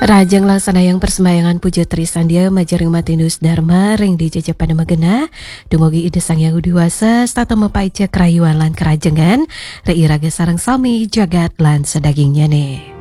Rajang laksana yang persembahyangan puja trisandia majaring matinus dharma ring dijajah pada megena dumugi ide sang yang diwasa stata mepaica kerayuan lan kerajengan reiraga sarang sami jagat lan sedagingnya nih.